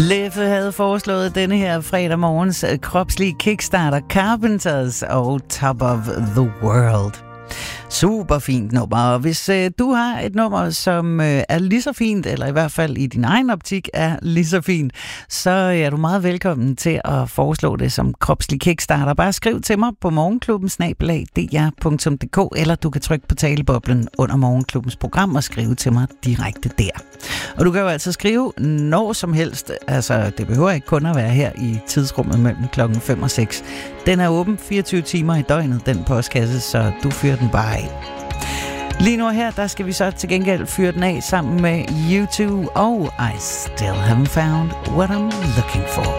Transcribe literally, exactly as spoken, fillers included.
Leffe havde foreslået denne her fredag morgens kropslige Kickstarter Carpenters og Top of the World. Super fint nummer, og hvis øh, du har et nummer, som øh, er lige så fint, eller i hvert fald i din egen optik er lige så fint, så er du meget velkommen til at foreslå det som kropslig Kickstarter. Bare skriv til mig på morgenklubben snabel-a d r punktum d k, eller du kan trykke på taleboblen under morgenklubbens program og skrive til mig direkte der. Og du kan jo altså skrive når som helst, altså det behøver ikke kun at være her i tidsrummet mellem klokken fem og seks. Den er åben fireogtyve timer i døgnet, den postkasse, så du fyrer den bare af. Lige nu her, der skal vi så til gengæld fyre den af sammen med U to og I Still Haven't Found What I'm Looking For.